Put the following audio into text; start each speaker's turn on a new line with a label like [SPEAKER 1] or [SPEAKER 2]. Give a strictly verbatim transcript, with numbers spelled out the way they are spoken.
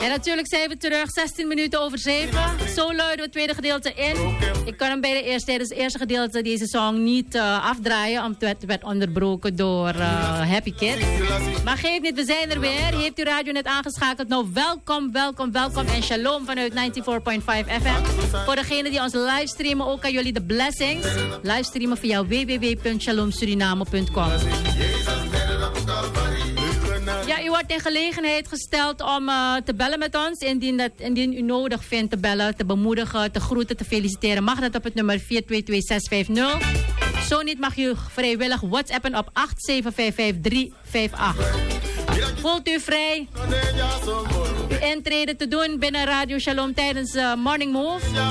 [SPEAKER 1] En natuurlijk zijn we terug, zestien minuten over zeven. Zo luiden we het tweede gedeelte in. Ik kan hem bij de eerste, tijdens het eerste gedeelte deze song niet uh, afdraaien. Omdat het werd onderbroken door uh, Happy Kids. Maar geef niet, we zijn er weer. Heeft u radio net aangeschakeld? Nou, welkom, welkom, welkom. En shalom vanuit negenennegentig komma vijf F M. Voor degenen die ons livestreamen, ook aan jullie de blessings. Livestreamen via w w w punt shalom suriname punt com. Ja, u wordt in gelegenheid gesteld om uh, te bellen met ons. Indien, dat, indien u nodig vindt te bellen, te bemoedigen, te groeten, te feliciteren. Mag dat op het nummer vier twee twee zes vijf nul. Zo niet mag u vrijwillig whatsappen op acht zeven vijf vijf drie vijf acht. Voelt u vrij uw intrede te doen binnen Radio Shalom tijdens uh, Morning Move?